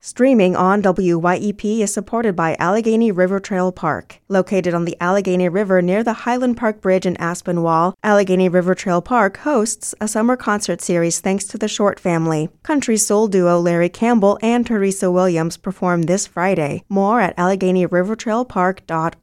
Streaming on WYEP is supported by Allegheny River Trail Park. Located on the Allegheny River near the Highland Park Bridge in Aspinwall, Allegheny River Trail Park hosts a summer concert series thanks to the Short family. Country soul duo Larry Campbell and Teresa Williams perform this Friday. More at AlleghenyRiverTrailPark.org.